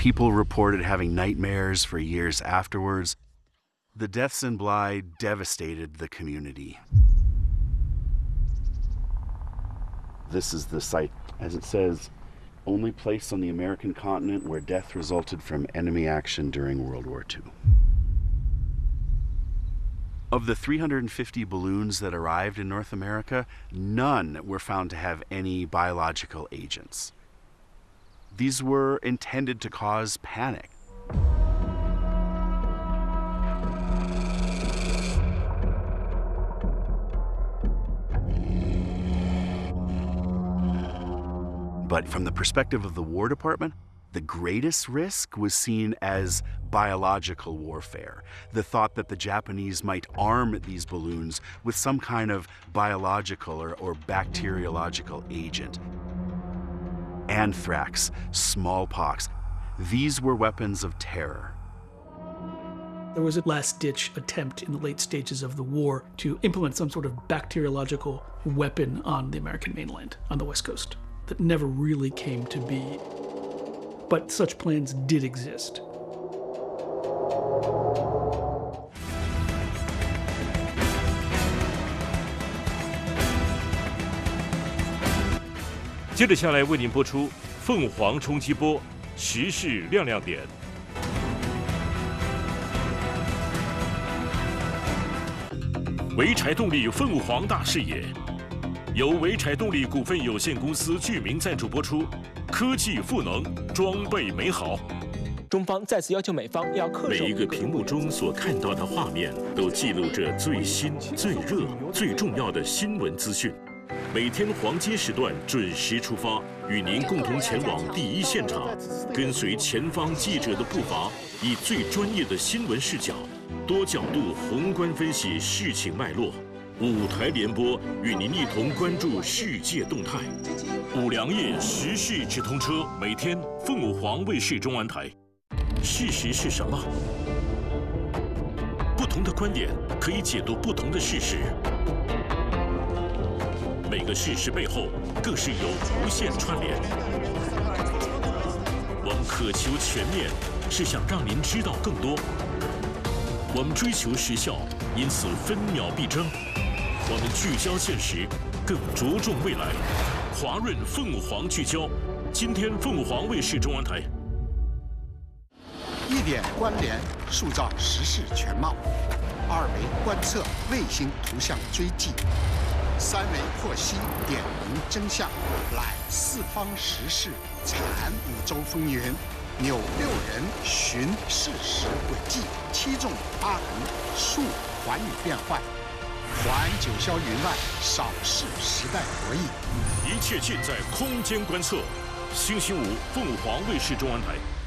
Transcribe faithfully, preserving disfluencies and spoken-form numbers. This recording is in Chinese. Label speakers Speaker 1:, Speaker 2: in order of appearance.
Speaker 1: People reported having nightmares for years afterwards. The deaths in Bly devastated the community. This is the site, as it says, only place on the American continent where death resulted from enemy action during World War Two. Of the three hundred fifty balloons that arrived in North America, none were found to have any biological agents. These were intended to cause panic. But from the perspective of the War Department, the greatest risk was seen as biological warfare. The thought that the Japanese might arm these balloons with some kind of biological or, or bacteriological agent. Anthrax, smallpox, these were weapons of terror.
Speaker 2: There was a last-ditch attempt in the late stages of the war to implement some sort of bacteriological weapon on the American mainland, on the West Coast, that never really came to be. But such plans did exist.
Speaker 3: 接着下来为您播出《凤凰冲击波》时事亮亮点。潍柴动力凤凰大视野，由潍柴动力股份有限公司剧名赞助播出。科技赋能，装备美好。
Speaker 4: 中方再次要求美方要恪守。
Speaker 3: 每一个屏幕中所看到的画面，都记录着最新、最热、最重要的新闻资讯。每天黄金时段准时出发，与您共同前往第一现场，跟随前方记者的步伐，以最专业的新闻视角，多角度宏观分析事情脉络。五台联播与您一同关注世界动态。五粮液时事直通车，每天凤凰卫视中文台。事实是什么？不同的观点可以解读不同的事实。每个事实背后更是有无限串联。我们渴求全面，是想让您知道更多。我们追求时效，因此分秒必争。我们聚焦现实，更着重未来。华润凤凰聚焦，今天凤凰卫视中文台。
Speaker 5: 一点关联，塑造时事全貌；二维观测，卫星图像追迹；三维获悉，点明真相。揽四方时事，产五洲风云。扭六人，寻事实轨迹；七纵八横，述寰宇变幻。环九霄云外，扫视时代博弈。
Speaker 3: 一切尽在空间观测。星期五，凤凰卫视中文台。